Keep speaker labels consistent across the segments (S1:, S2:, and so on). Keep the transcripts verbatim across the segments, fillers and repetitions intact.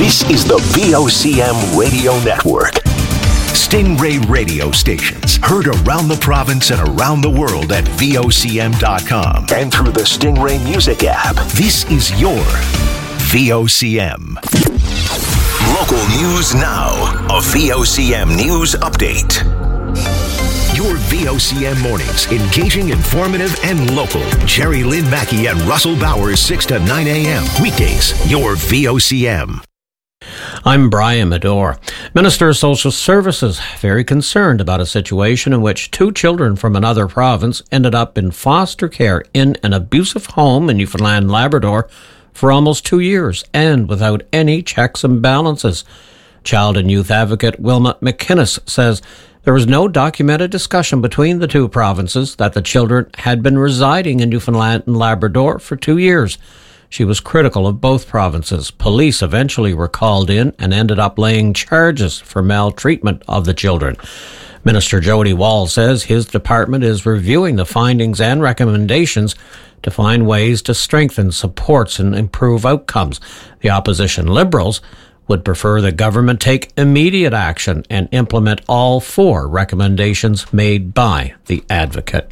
S1: This is the V O C M Radio Network. Stingray radio stations heard around the province and around the world at V O C M dot com and through the Stingray Music app. This is your V O C M. Local news now. A V O C M News Update. Your V O C M mornings, engaging, informative, and local. Jerry Lynn Mackey and Russell Bowers, six to nine a.m. Weekdays, your V O C M.
S2: I'm Brian Medore. Minister of Social Services very concerned about a situation in which two children from another province ended up in foster care in an abusive home in Newfoundland and Labrador for almost two years and without any checks and balances. Child and Youth Advocate Wilma McInnes says there was no documented discussion between the two provinces that the children had been residing in Newfoundland and Labrador for two years. She was critical of both provinces. Police eventually were called in and ended up laying charges for maltreatment of the children. Minister Jody Wall says his department is reviewing the findings and recommendations to find ways to strengthen supports and improve outcomes. The opposition Liberals would prefer the government take immediate action and implement all four recommendations made by the advocate.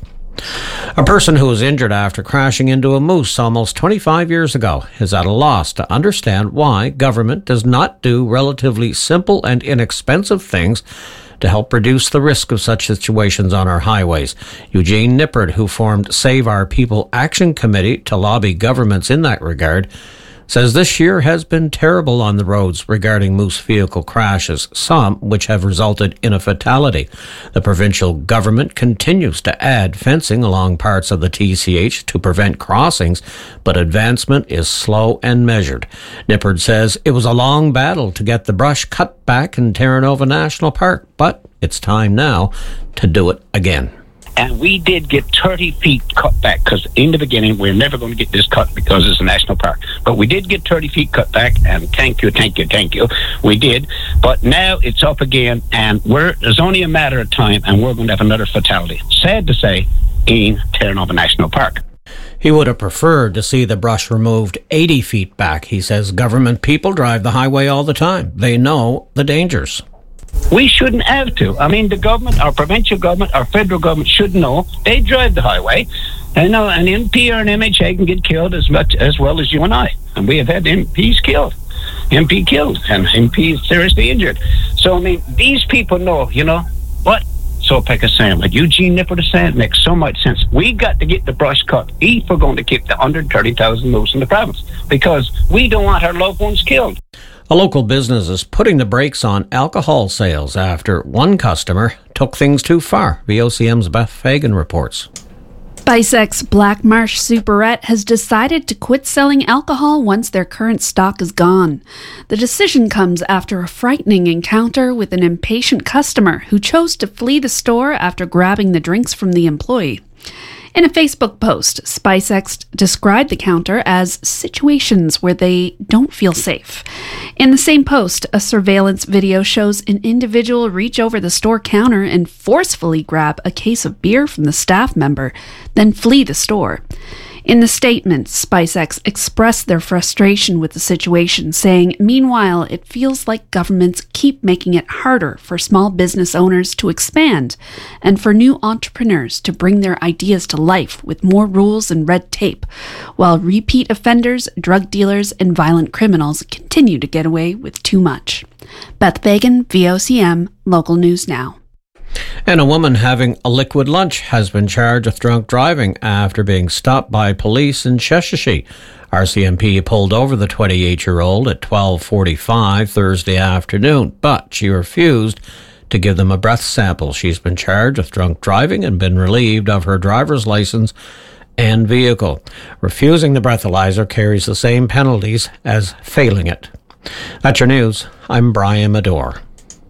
S2: A person who was injured after crashing into a moose almost twenty-five years ago is at a loss to understand why government does not do relatively simple and inexpensive things to help reduce the risk of such situations on our highways. Eugene Nippard, who formed Save Our People Action Committee to lobby governments in that regard, says this year has been terrible on the roads regarding moose vehicle crashes, some which have resulted in a fatality. The provincial government continues to add fencing along parts of the T C H to prevent crossings, but advancement is slow and measured. Nippard says it was a long battle to get the brush cut back in Terra Nova National Park, but it's time now to do it again.
S3: And we did get thirty feet cut back, because in the beginning we we're never going to get this cut because it's a national park. But we did get thirty feet cut back, and thank you, thank you, thank you. We did. But now it's up again, and we're there's only a matter of time, and we're going to have another fatality. Sad to say, in Terra Nova National Park.
S2: He would have preferred to see the brush removed eighty feet back. He says government people drive the highway all the time. They know the dangers.
S3: We shouldn't have to. I mean, the government, our provincial government, our federal government should know. They drive the highway. I know an M P or an M H A can get killed as much as well as you and I. And we have had M Ps killed. M P killed and M Ps seriously injured. So, I mean, these people know, you know, what Sopeck is saying, what Eugene Nippard is saying, makes so much sense. We got to get the brush cut if we're going to keep the one hundred thirty thousand moose in the province, because we don't want our loved ones killed.
S2: A local business is putting the brakes on alcohol sales after one customer took things too far. V O C M's Beth Fagan reports.
S4: Spicex Black Marsh Superette has decided to quit selling alcohol once their current stock is gone. The decision comes after a frightening encounter with an impatient customer who chose to flee the store after grabbing the drinks from the employee. In a Facebook post, Spicex described the counter as situations where they don't feel safe. In the same post, a surveillance video shows an individual reach over the store counter and forcefully grab a case of beer from the staff member, then flee the store. In the statement, Spicex expressed their frustration with the situation, saying, meanwhile, it feels like governments keep making it harder for small business owners to expand and for new entrepreneurs to bring their ideas to life with more rules and red tape, while repeat offenders, drug dealers, and violent criminals continue to get away with too much. Beth Fagan, V O C M, Local News Now.
S2: And a woman having a liquid lunch has been charged with drunk driving after being stopped by police in Sheshatshiu. R C M P pulled over the twenty-eight-year-old at twelve forty-five Thursday afternoon, but she refused to give them a breath sample. She's been charged with drunk driving and been relieved of her driver's license and vehicle. Refusing the breathalyzer carries the same penalties as failing it. That's your news. I'm Brian Medore.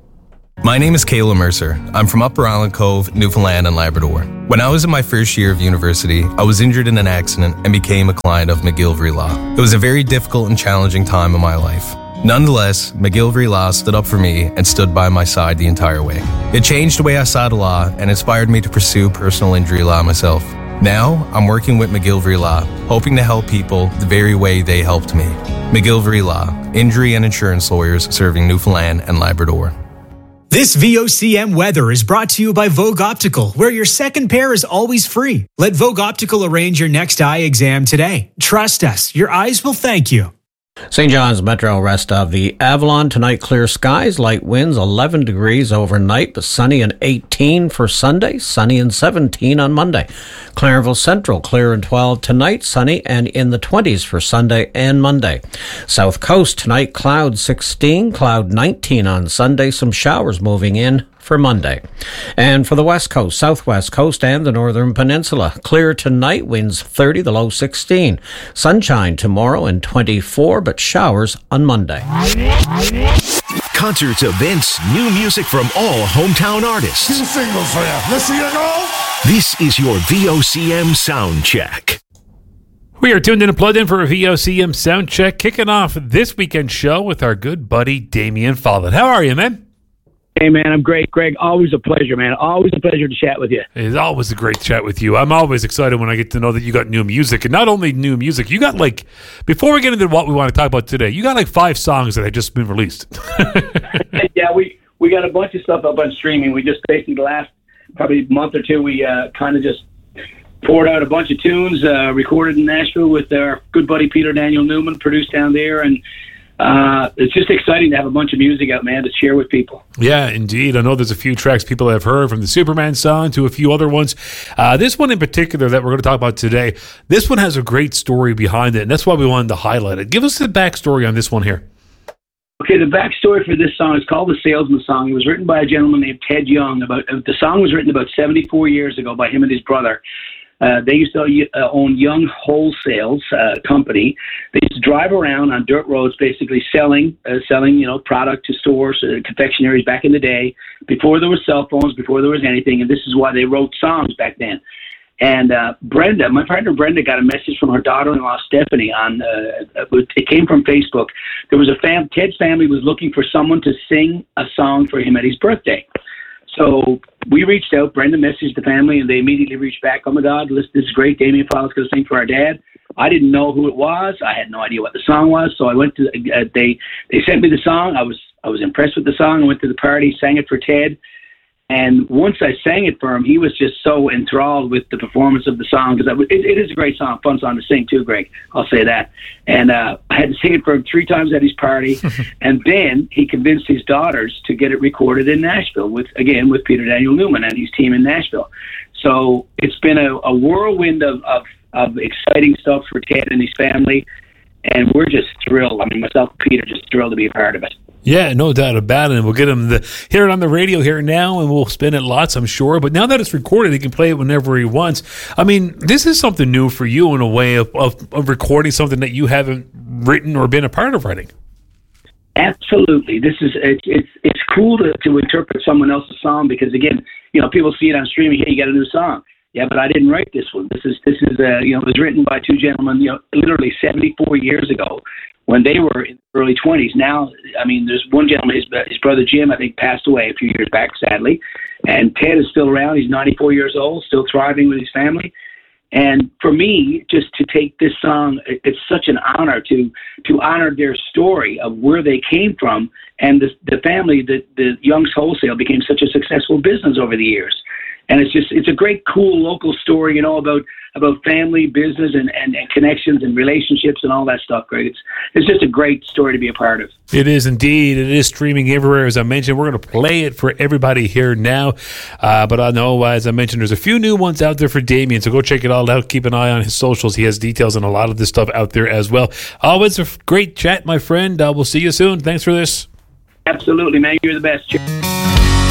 S5: My name is Kayla Mercer. I'm from Upper Island Cove, Newfoundland and Labrador. When I was in my first year of university, I was injured in an accident and became a client of McGillivray Law. It was a very difficult and challenging time in my life. Nonetheless, McGillivray Law stood up for me and stood by my side the entire way. It changed the way I saw the law and inspired me to pursue personal injury law myself. Now, I'm working with McGillivray Law, hoping to help people the very way they helped me. McGillivray Law, injury and insurance lawyers serving Newfoundland and Labrador.
S6: This V O C M weather is brought to you by Vogue Optical, where your second pair is always free. Let Vogue Optical arrange your next eye exam today. Trust us, your eyes will thank you.
S2: Saint John's Metro rest of the Avalon. Tonight, clear skies, light winds, eleven degrees overnight, but sunny and eighteen for Sunday, sunny and seventeen on Monday. Clarenville Central, clear and twelve tonight, sunny and in the twenties for Sunday and Monday. South Coast, tonight, cloud sixteen, cloud nineteen on Sunday, some showers moving in for Monday. And for the West Coast, Southwest Coast, and the Northern Peninsula, clear tonight, winds thirty, the low sixteen. Sunshine tomorrow and twenty-four, but showers on Monday.
S1: Concerts, events, new music from all hometown artists.
S7: Two singles for you. Let's see you go.
S1: This is your V O C M Sound Check.
S8: We are tuned in and plugged in for a V O C M Sound Check, kicking off this weekend show with our good buddy Damien Follett. How are you, man?
S3: Hey, man, I'm great, Greg. Always a pleasure, man. Always a pleasure to chat with you.
S8: It's always a great chat with you. I'm always excited when I get to know that you got new music. And not only new music, you got like, before we get into what we want to talk about today, you got like five songs that have just been released.
S3: Yeah, we, we got a bunch of stuff up on streaming. We just basically the last probably month or two, we uh, kind of just poured out a bunch of tunes, uh, recorded in Nashville with our good buddy Peter Daniel Newman, produced down there, and Uh, it's just exciting to have a bunch of music out, man, to share with people.
S8: Yeah, indeed. I know there's a few tracks people have heard, from the Superman song to a few other ones. Uh, this one in particular that we're going to talk about today, this one has a great story behind it, and that's why we wanted to highlight it. Give us the backstory on this one here.
S3: Okay, the backstory for this song is called The Salesman Song. It was written by a gentleman named Ted Young. About the song was written about seventy-four years ago by him and his brother. Uh, they used to uh, own Young Wholesales uh, company. They used to drive around on dirt roads, basically selling, uh, selling, you know, product to stores, uh, confectionaries back in the day, before there were cell phones, before there was anything. And this is why they wrote songs back then. And uh, Brenda, my partner Brenda, got a message from her daughter-in-law Stephanie on. Uh, it came from Facebook. There was a fam. Ted's family was looking for someone to sing a song for him at his birthday. So we reached out. Brenda messaged the family, and they immediately reached back. Oh, my God, this, this is great. Damien Follett's going to sing for our dad. I didn't know who it was. I had no idea what the song was. So I went to uh, they they sent me the song. I was I was impressed with the song. I went to the party, sang it for Ted. And once I sang it for him, he was just so enthralled with the performance of the song, because it, it is a great song, fun song to sing too, Greg. I'll say that. And uh, I had to sing it for him three times at his party. And then he convinced his daughters to get it recorded in Nashville, with again, with Peter Daniel Newman and his team in Nashville. So it's been a, a whirlwind of, of, of exciting stuff for Ted and his family. And we're just thrilled. I mean, myself and Peter just thrilled to be a part of it.
S8: Yeah, no doubt about it. And we'll get him to hear it on the radio here now, and we'll spin it lots, I'm sure. But now that it's recorded, he can play it whenever he wants. I mean, this is something new for you in a way of, of, of recording something that you haven't written or been a part of writing.
S3: Absolutely. This is it's it's, it's cool to, to interpret someone else's song, because, again, you know, people see it on streaming. Hey, you got a new song. Yeah, but I didn't write this one. This is this is uh, you know, it was written by two gentlemen, you know, literally seventy-four years ago, when they were in their early twenties. Now, I mean, there's one gentleman, his, his brother Jim, I think, passed away a few years back, sadly. And Ted is still around. He's ninety-four years old, still thriving with his family. And for me, just to take this song, it's such an honor to to honor their story of where they came from, and the, the family, the, the Young's Wholesale became such a successful business over the years. And it's just, it's a great, cool local story, you know, about, about family, business, and, and, and connections and relationships and all that stuff, Greg. It's, it's just a great story to be a part of.
S8: It is indeed. It is streaming everywhere. As I mentioned, we're going to play it for everybody here now. Uh, but I know, as I mentioned, there's a few new ones out there for Damien, so go check it all out. Keep an eye on his socials. He has details on a lot of this stuff out there as well. Always a great chat, my friend. Uh, we'll see you soon. Thanks for this.
S3: Absolutely, man. You're the best. Cheers.